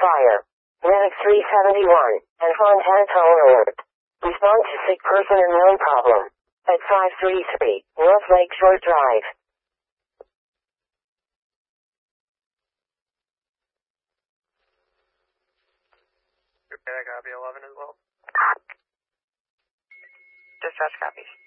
fire. Medic 371 and Fontana tone alert. Respond to sick person and known problem. At 533 North Lakeshore Drive. Okay, I copy 11 as well. Dispatch copies.